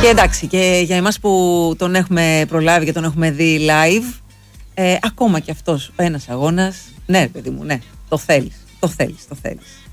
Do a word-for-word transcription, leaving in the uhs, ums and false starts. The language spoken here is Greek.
Και εντάξει, και για εμάς που τον έχουμε προλάβει και τον έχουμε δει live, ε, ακόμα και αυτός ο ένας αγώνας, ναι παιδί μου, ναι, το θέλεις, το θέλεις, το θέλεις.